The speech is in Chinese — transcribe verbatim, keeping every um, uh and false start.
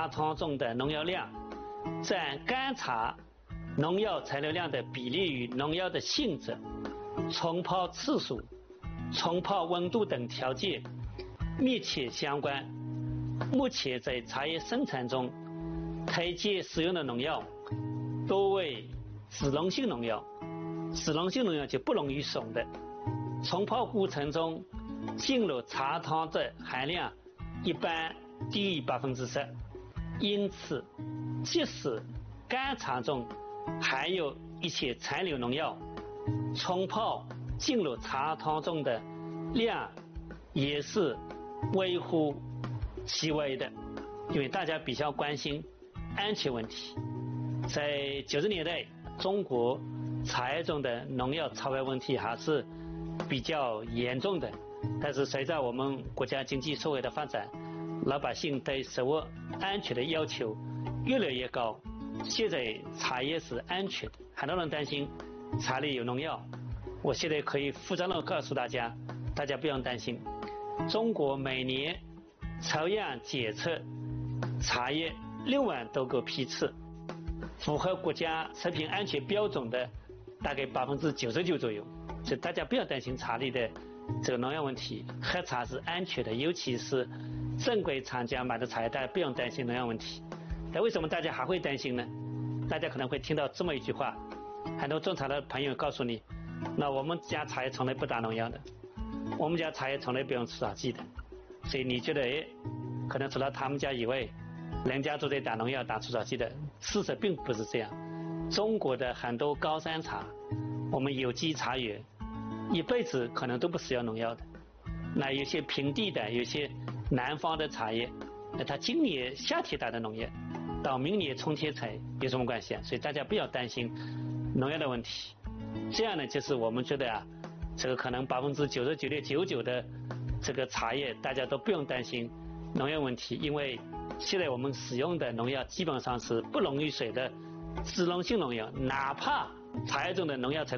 茶汤中的农药量占干茶农药残留量的比例与农药的性质、冲泡次数、冲泡温度等条件密切相关。目前在茶叶生产中推荐使用的农药多为脂溶性农药，脂溶性农药就不溶于水的，冲泡过程中进入茶汤的含量一般低于百分之十，因此即使干茶中含有一些残留农药，冲泡进入茶汤中的量也是微乎其微的。因为大家比较关心安全问题，在九十年代中国茶叶中的农药超标问题还是比较严重的，但是随着我们国家经济社会的发展，老百姓对食物安全的要求越来越高，现在茶叶是安全的。很多人担心茶里有农药，我现在可以负责任告诉大家，大家不用担心。中国每年抽样检测茶叶六万多个批次，符合国家食品安全标准的大概百分之九十九左右，所以大家不要担心茶里的这个农药问题，喝茶是安全的，尤其是正规厂家买的茶叶，大家不用担心农药问题。但为什么大家还会担心呢？大家可能会听到这么一句话，很多种茶的朋友告诉你，那我们家茶叶从来不打农药的，我们家茶叶从来不用除草剂的，所以你觉得哎，可能除了他们家以外，人家都在打农药打除草剂的。事实并不是这样，中国的很多高山茶，我们有机茶园一辈子可能都不使用农药的。那有些平地的，有些南方的茶叶，那它今年夏天打的农药，到明年春天采有什么关系啊？所以大家不要担心农药的问题。这样呢，就是我们觉得啊，这个可能百分之九十九点九九的这个茶叶，大家都不用担心农药问题，因为现在我们使用的农药基本上是不溶于水的脂溶性农药，哪怕茶叶中的农药成